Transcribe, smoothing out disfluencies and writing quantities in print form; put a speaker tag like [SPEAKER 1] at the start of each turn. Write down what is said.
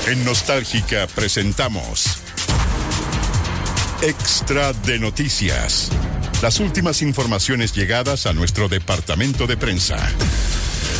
[SPEAKER 1] En Nostálgica presentamos Extra de Noticias. Las últimas informaciones llegadas a nuestro departamento de prensa.